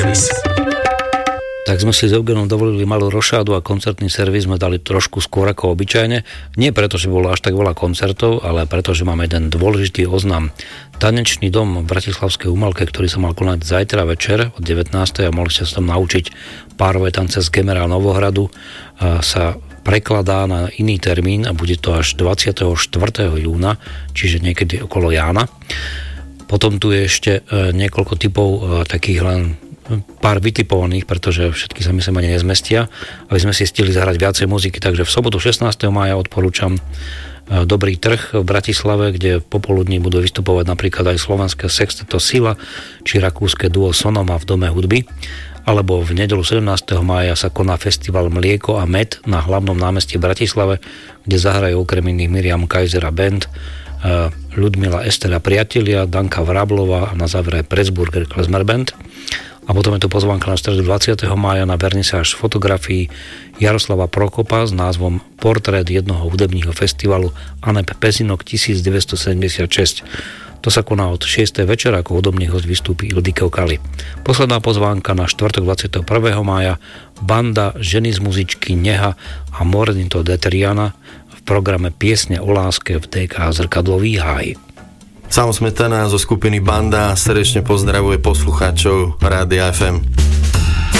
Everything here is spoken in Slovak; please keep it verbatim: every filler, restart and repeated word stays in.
Tak sme si s Eugenom dovolili malú rošádu a koncertný servis sme dali trošku skôr ako obyčajne. Nie preto, že bolo až tak veľa koncertov, ale preto, že máme jeden dôležitý oznam. Tanečný dom v Bratislavskej Umalke, ktorý sa mal konať zajtra večer od devätnástej a mohli ste sa tam naučiť párové tance z Gemera Novohradu, sa prekladá na iný termín a bude to až dvadsiateho štvrtého júna, čiže niekedy okolo Jána. Potom tu je ešte niekoľko typov takých len pár vytipovaných, pretože všetky sa myslím ani nezmestia, aby sme si stihli zahrať viacej muziky. Takže v sobotu šestnásteho mája odporúčam Dobrý trh v Bratislave, kde popoludní budú vystupovať napríklad aj slovenské sexteto Sila či rakúske duo Sonoma v Dome hudby. Alebo v nedeľu sedemnásteho mája sa koná festival Mlieko a med na hlavnom námestí v Bratislave, kde zahrajú okrem iných Miriam Kaiser a band, Ľudmila Ester a priatelia, Danka Vrablová a na závere Pressburger Klezmer Band. A potom je tu pozvánka na stredu dvadsiateho mája na vernisáž fotografií Jaroslava Prokopa s názvom Portrét jednoho hudebního festivalu Aneb Pezinok devätnásťsedemdesiatšesť. To sa koná od šiestej večer, ako hudobný host vystúpi Ildiko Kali. Posledná pozvánka na štvrtok dvadsiateho prvého mája banda Ženy z muzičky Neha a Morenito de Triana v programe Piesne o láske v dé ká Zrkadlový háj. Samo Smetana zo skupiny Banda srdečne pozdravuje poslucháčov Rádia ef em.